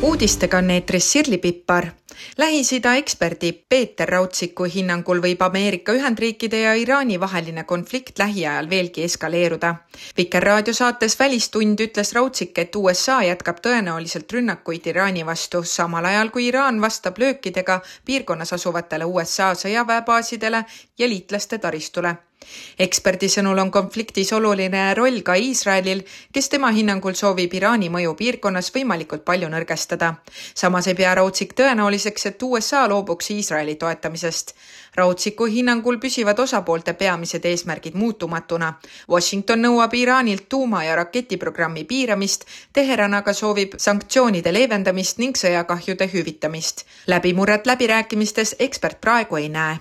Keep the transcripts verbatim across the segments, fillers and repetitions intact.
Uudistega on eetris Sirli Pippar. Lähis-Ida eksperdi Peeter Rautsiku hinnangul võib Ameerika Ühendriikide ja Iraani vaheline konflikt lähiajal veelgi eskaleeruda. Vikerraadio saates Välistund ütles Rautsik, et U S A jätkab tõenäoliselt rünnakuid Iraani vastu, samal ajal kui Iraan vastab löökidega piirkonnas asuvatele U S A sõjaväebaasidele ja liitlaste taristule. Eksperdi sõnul on konfliktis oluline roll ka Iisraelil, kes tema hinnangul soovib Iraani mõju piirkonnas võimalikult palju nõrgestada. Samas ei pea Rautsik tõenäoliseks, et U S A loobuks Iisraeli toetamisest. Rautsiku hinnangul püsivad osapoolte peamised eesmärgid muutumatuna. Washington nõuab Iraanilt tuuma- ja raketiprogrammi piiramist, Teheran aga soovib sanktsioonide leevendamist ning sõjakahjude hüvitamist. Läbimurret läbirääkimistes ekspert praegu ei näe.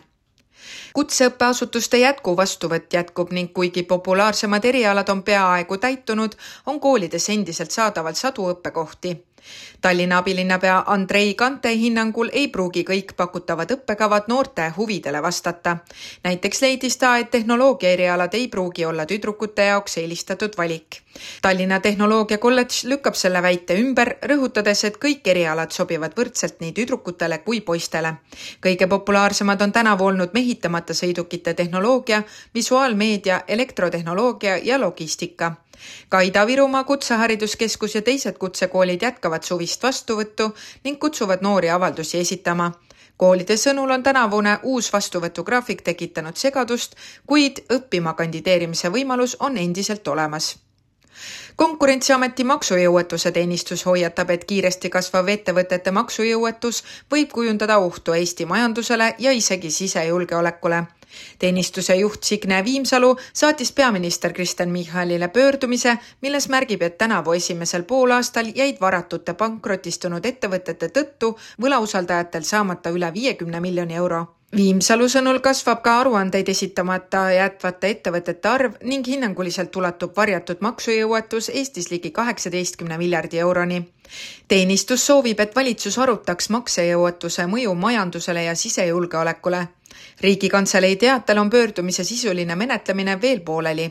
Kutseõppeasutuste jätku vastuvõtt jätkub ning kuigi populaarsemad erialad on peaaegu täitunud, on koolides endiselt saadaval sadu õppekohti. Tallinna abilinnapea Andrei Kante hinnangul ei pruugi kõik pakutavad õppekavad noorte huvidele vastata. Näiteks leidis ta, et tehnoloogia erialad ei pruugi olla tüdrukute jaoks eelistatud valik. Tallinna Tehnoloogia Kolledž lükkab selle väite ümber, rõhutades, et kõik erialad sobivad võrdselt nii tüdrukutele kui poistele. Kõige populaarsemad on tänavu olnud mehitamata sõidukite tehnoloogia, visuaalmeedia, elektrotehnoloogia ja logistika. Ka Ida-Virumaa kutsehariduskeskus ja teised kutsekoolid jätkavad suvist vastuvõttu ning kutsuvad noori avaldusi esitama. Koolide sõnul on tänavune uus vastuvõtugraafik tekitanud segadust, kuid õppima kandideerimise võimalus on endiselt olemas. Konkurentsiameti maksujõuetuse teenistus hoiatab, et kiiresti kasvav ettevõtete maksujõuetus võib kujundada ohtu Eesti majandusele ja isegi sisejulgeolekule. Teenistuse juht Signe Viimsalu saatis peaminister Kristen Michalile pöördumise, milles märgib, et tänavu esimesel poolaastal jäid varatute pankrotistunud ettevõtete tõttu võlausaldajatel saamata üle viiekümne miljoni euro. Viimsalu sõnul kasvab ka aruandeid esitamata jätvate ettevõtete arv ning hinnanguliselt ulatub varjatud maksujõuetus Eestis ligi kaheksateistkümne miljardi euroni. Teenistus soovib, et valitsus arutaks maksejõuetuse mõju majandusele ja sisejulgeolekule. Riigikantselei teatel on pöördumise sisuline menetlemine veel pooleli.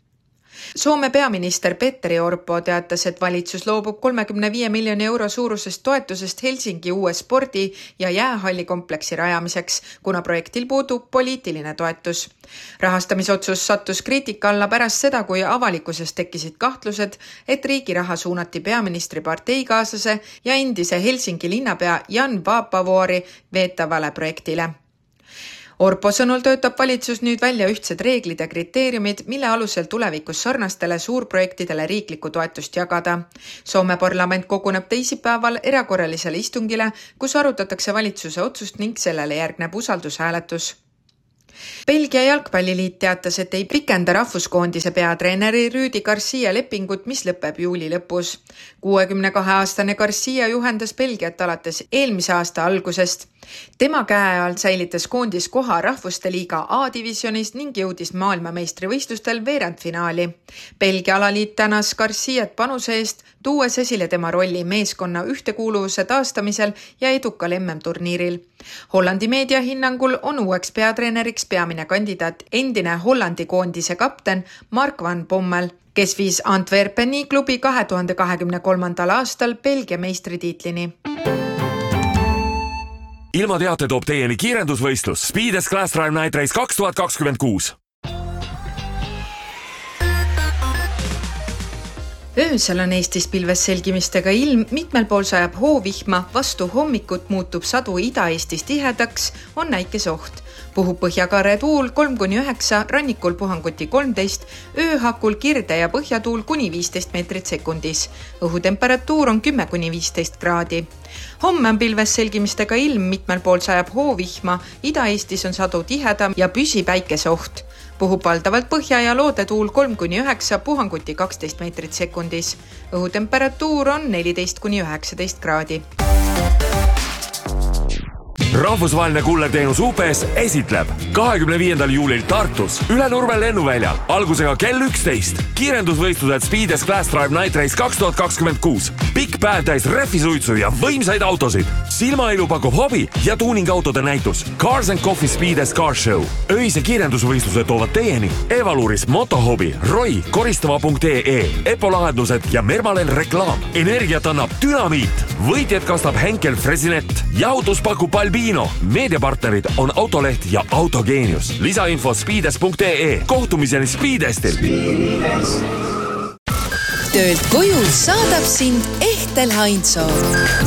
Soome peaminister Petteri Orpo teatas, et valitsus loobub kolmekümne viie miljoni euro suurusest toetusest Helsingi uue spordi- ja jäähallikompleksi rajamiseks, kuna projektil puudub poliitiline toetus. Rahastamisotsus sattus kriitika alla pärast seda, kui avalikkuses tekkisid kahtlused, et riigi raha suunati peaministri parteikaaslase ja endise Helsingi linnapea Jan Vaapavuori veetavale projektile. Orpo sõnul töötab valitsus nüüd välja ühtsed reeglid ja kriteeriumid, mille alusel tulevikus sarnastele suurprojektidele riiklikku toetust jagada. Soome parlament koguneb teisipäeval erakorralisele istungile, kus arutatakse valitsuse otsust ning sellele järgneb usaldushääletus. Belgia jalgpalliliit teatas, et ei pikenda rahvuskoondise peatreeneri Rüdi Garcia lepingut, mis lõpeb juuli lõpus. kuuekümne kahe aastane Garcia juhendas Belgiat alates eelmise aasta algusest. Tema käe all säilitas koondis koha rahvuste liiga A-divisionis ning jõudis maailmameistrivõistlustel veerandfinaali. Belgia alaliit tänas Garciat panuse eest, tuues esile tema rolli meeskonna ühtekuuluvuse taastamisel ja edukal M M-turniiril. Hollandi meedia hinnangul on uueks peatreeneriks peamine kandidaat endine Hollandi koondise kapten Mark van Bommel, kes viis Antwerpeni klubi kahe tuhande kahekümne kolmandal aastal Belgia meistritiitlini. Ilma teate toob teieni kiirendusvõistlus Speed S-Class Drive Night Race kaks tuhat kakskümmend kuus. Öösel on Eestis pilves selgimistega ilm, mitmel pool sajab hoovihma, vastu hommikut muutub sadu Ida-Eestis tihedaks, on näikese oht. Puhub põhjakaare tuul kolm kuni üheksa, rannikul puhanguti kolmteist, ööhakul kirde ja põhjatuul kuni viisteist meetrit sekundis. Õhutemperatuur on kümme kuni viisteist kraadi. Homme on pilves selgimistega ilm, mitmel pool sajab hoovihma, Ida-Eestis on sadu tihedam ja püsi päikese oht. Puhub valdavalt põhja ja loodetuul kolm kuni üheksa, puhanguti kaksteist meetrit sekundis. Õhutemperatuur on neliteist kuni üheksateist kraadi. Rahvusvaheline kullerteenus U P S esitleb kahekümne viiendal juulil Tartus üle Nurme lennuväljal algusega kell üksteist. Kiirendusvõistlused Speed S-Class Drive Night Race kaks tuhat kakskümmend kuus. Pikk päev täis rehvisuitsu ja võimsaid autosid. Silmailu pakub hobi ja tuuningautode näitus. Cars and Coffee Speed S Car Show. Öise kiirendusvõistlused toovad teieni Evaluris, Motohobi, Roi, koristava punkt ee, Epo lahendused ja Mermalen reklaam. Energiat annab Dünamiit. Võitjad kastab Henkel Fresinet. Jahutus pakub Albino. Meediapartnerid on Autoleht ja Autogeenius. Lisainfo speedes punkt ee. Kohtumiseni Speedestil. Töölt koju saadab sind Ehtel Heinzoo.